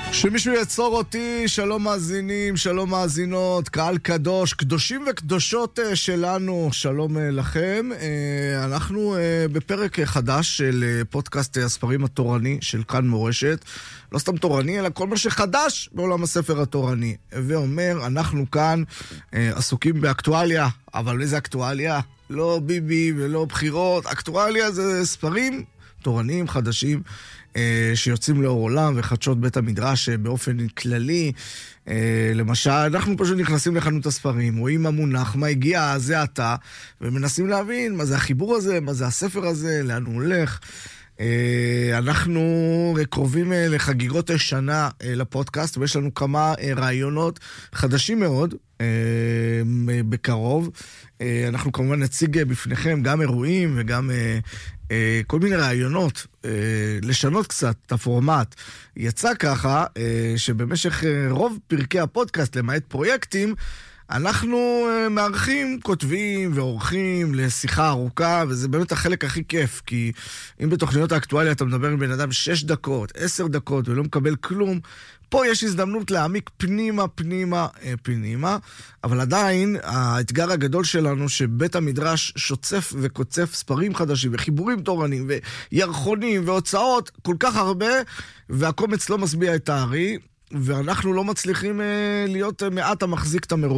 שמישהו יצור אותי, שלום מאזינים, שלום מאזינות, קהל קדוש, קדושים וקדושות שלנו, שלום לכם. אנחנו בפרק חדש של פודקאסט הספרים התורני של כאן מורשת. לא סתם תורני, אלא כל מה שחדש בעולם הספר התורני. ואומר, אנחנו כאן עסוקים באקטואליה, אבל איזה אקטואליה? לא ביבי ולא בחירות, אקטואליה זה ספרים תורניים חדשים שיוצאים לאור עולם וחדשות בית המדרש באופן כללי. למשל, אנחנו פשוט נכנסים לחנות הספרים, רואים מה מונח, מה הגיע, זה עתה, ומנסים להבין מה זה החיבור הזה, מה זה הספר הזה, לאן הוא הולך. אנחנו קרובים לחגיגות שנה לפודקאסט, ויש לנו כמה רעיונות חדשים מאוד בקרוב. אנחנו כמובן נציג בפניכם גם אירועים וגם כל מיני רעיונות לשנות קצת את הפורמט. יצא ככה שבמשך רוב פרקי הפודקאסט, למעט פרויקטים, אנחנו מארחים, כותבים ועורכים לשיחה ארוכה, וזה באמת החלק הכי כיף, כי אם בתוכניות האקטואליה אתה מדבר עם בן אדם 6 דקות, 10 דקות, ולא מקבל כלום, פה יש הזדמנות להעמיק פנימה, אבל עדיין האתגר הגדול שלנו שבית המדרש שוצף וקוצף ספרים חדשים וחיבורים תורניים וירחונים והוצאות כל כך הרבה, והקומץ לא משביע את הארי, ואנחנו לא מצליחים להיות מעט המחזיק את המרובה.